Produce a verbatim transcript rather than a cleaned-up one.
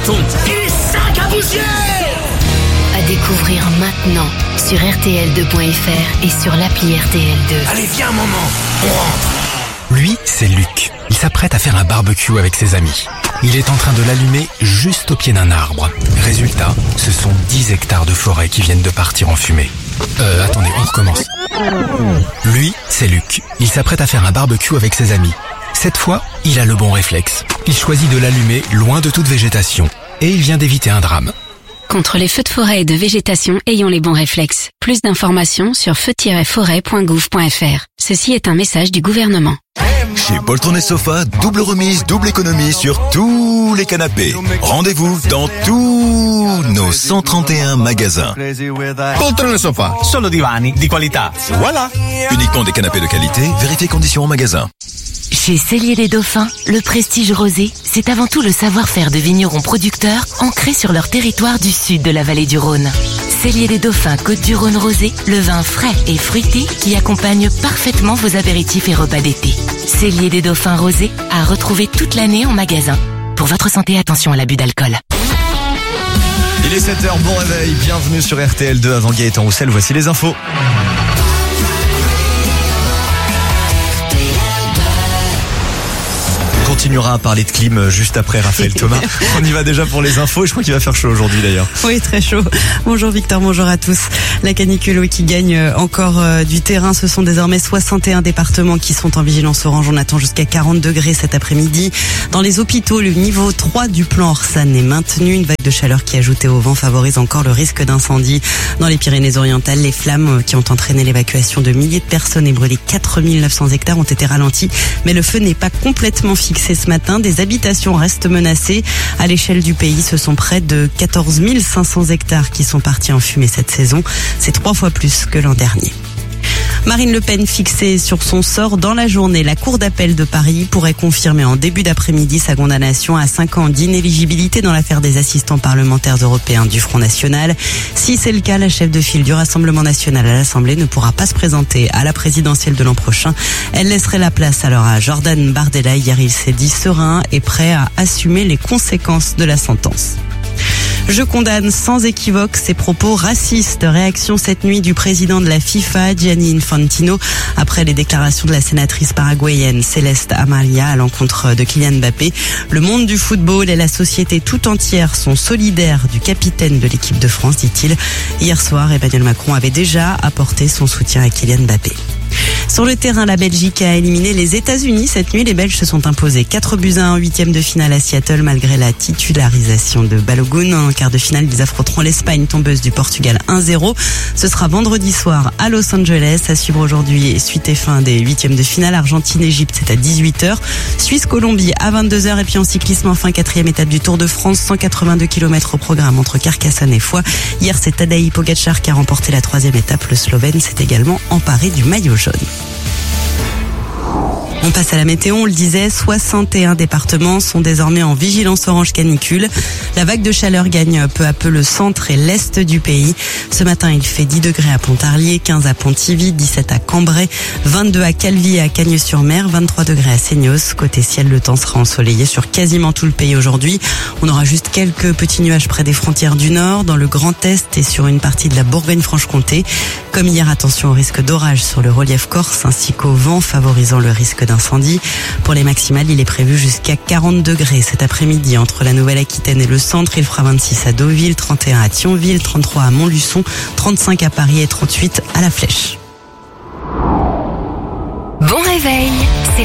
cartons et les sacs à poussière. À découvrir maintenant sur R T L deux point F R et sur l'appli R T L deux. Allez, viens maman, on rentre. Lui, c'est Luc. Il s'apprête à faire un barbecue avec ses amis. Il est en train de l'allumer juste au pied d'un arbre. Résultat, ce sont dix hectares de forêt qui viennent de partir en fumée. Euh, attendez, on recommence. Lui, c'est Luc. Il s'apprête à faire un barbecue avec ses amis. Cette fois, il a le bon réflexe. Il choisit de l'allumer loin de toute végétation. Et il vient d'éviter un drame. Contre les feux de forêt et de végétation, ayons les bons réflexes. Plus d'informations sur feu tiret forêt point gouv point F R. Ceci est un message du gouvernement. Chez Poltron et Sofa, double remise, double économie sur tous les canapés. Rendez-vous dans tous nos cent trente et un magasins. Poltron et Sofa, solo divani di qualità. Voilà. Uniquement des canapés de qualité, vérifiez conditions en magasin. Chez Cellier les Dauphins, le prestige rosé, c'est avant tout le savoir-faire de vignerons producteurs ancrés sur leur territoire du sud de la vallée du Rhône. Cellier les Dauphins Côte-du-Rhône rosé, le vin frais et fruité qui accompagne parfaitement vos apéritifs et repas d'été. Cellier des Dauphins rosé à retrouver toute l'année en magasin. Pour votre santé, attention à l'abus d'alcool. Il est sept heures, bon réveil, bienvenue sur R T L deux avant Gaëtan Roussel, voici les infos. On continuera à parler de clim juste après Raphaël Thomas. On y va déjà pour les infos et je crois qu'il va faire chaud aujourd'hui d'ailleurs. Oui, très chaud. Bonjour Victor, bonjour à tous. La canicule oui, qui gagne encore euh, du terrain. Ce sont désormais soixante et un départements qui sont en vigilance orange. On attend jusqu'à quarante degrés cet après-midi. Dans les hôpitaux, le niveau trois du plan Orsan est maintenu. Une vague de chaleur qui, ajoutée au vent, favorise encore le risque d'incendie. Dans les Pyrénées-Orientales, les flammes qui ont entraîné l'évacuation de milliers de personnes et brûlé quatre mille neuf cents hectares ont été ralenties. Mais le feu n'est pas complètement fixé ce matin. Des habitations restent menacées. À l'échelle du pays, ce sont près de quatorze mille cinq cents hectares qui sont partis en fumée cette saison. C'est trois fois plus que l'an dernier. Marine Le Pen fixée sur son sort dans la journée. La Cour d'appel de Paris pourrait confirmer en début d'après-midi sa condamnation à cinq ans d'inéligibilité dans l'affaire des assistants parlementaires européens du Front National. Si c'est le cas, la chef de file du Rassemblement National à l'Assemblée ne pourra pas se présenter à la présidentielle de l'an prochain. Elle laisserait la place alors à Jordan Bardella. Hier, il s'est dit serein et prêt à assumer les conséquences de la sentence. Je condamne sans équivoque ces propos racistes. Réaction cette nuit du président de la FIFA, Gianni Infantino, après les déclarations de la sénatrice paraguayenne Céleste Amalia à l'encontre de Kylian Mbappé. Le monde du football et la société tout entière sont solidaires du capitaine de l'équipe de France, dit-il. Hier soir, Emmanuel Macron avait déjà apporté son soutien à Kylian Mbappé. Sur le terrain, la Belgique a éliminé les États-Unis. Cette nuit, les Belges se sont imposés quatre buts à un en huitième de finale à Seattle malgré la titularisation de Balogun. En quart de finale, ils affronteront l'Espagne, tombeuse du Portugal un zéro. Ce sera vendredi soir à Los Angeles. À suivre aujourd'hui, suite et fin des huitièmes de finale. Argentine-Égypte, c'est à dix-huit heures. Suisse-Colombie à vingt-deux heures. Et puis en cyclisme, enfin, quatrième étape du Tour de France. cent quatre-vingt-deux kilomètres au programme entre Carcassonne et Foix. Hier, c'est Tadej Pogačar qui a remporté la troisième étape. Le Slovène s'est également emparé du maillot jaune. On passe à la météo, on le disait, soixante et un départements sont désormais en vigilance orange canicule. La vague de chaleur gagne peu à peu le centre et l'est du pays. Ce matin, il fait dix degrés à Pontarlier, quinze à Pontivy, dix-sept à Cambrai, vingt-deux à Calvi et à Cagnes-sur-Mer, vingt-trois degrés à Seignos. Côté ciel, le temps sera ensoleillé sur quasiment tout le pays aujourd'hui. On aura juste quelques petits nuages près des frontières du nord, dans le Grand Est et sur une partie de la Bourgogne-Franche-Comté. Comme hier, attention au risque d'orage sur le relief corse ainsi qu'au vent favorisant le risque d'incendie. Pour les maximales, il est prévu jusqu'à quarante degrés cet après-midi entre la Nouvelle-Aquitaine et le centre. Il fera vingt-six à Deauville, trente et un à Thionville, trente-trois à Montluçon, trente-cinq à Paris et trente-huit à La Flèche. Bon réveil!